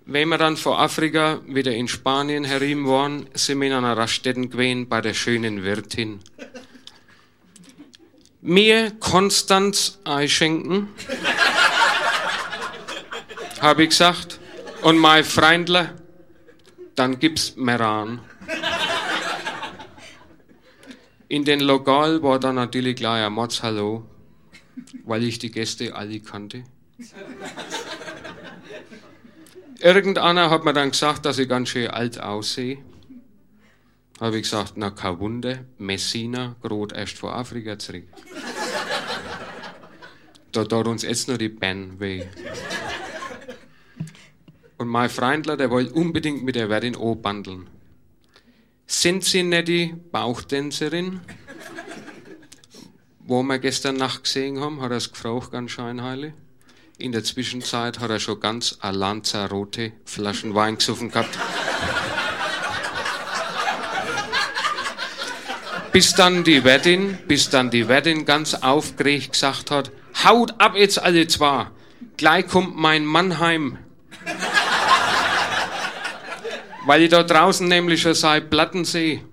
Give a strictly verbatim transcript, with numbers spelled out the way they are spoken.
Wenn wir dann vor Afrika wieder in Spanien herim waren, sind wir in einer Raststätte gewesen bei der schönen Wirtin. Mir Konstanz einschenken, habe ich gesagt, und mein Freundler, dann gibt's Meran. In den Lokal war dann natürlich gleich ein Mordshallo, weil ich die Gäste alle kannte. Irgendeiner hat mir dann gesagt, dass ich ganz schön alt aussehe. Habe ich gesagt, na kein Wunder, Messina, gerade erst vor Afrika zurück. Da tut uns jetzt nur die Beine weh. Und mein Freundler, der wollte unbedingt mit der Wirtin anbandeln. Sind Sie nicht die Bauchtänzerin? Wo wir gestern Nacht gesehen haben, hat er es gefragt, ganz scheinheilig. In der Zwischenzeit hat er schon ganz eine Lanzarote Flaschen Wein gesoffen gehabt. Bis dann die Wirtin, bis dann die Wirtin ganz aufgeregt gesagt hat, haut ab jetzt alle zwei, gleich kommt mein Mann heim. Weil ich da draußen nämlich schon seine Platten sehe.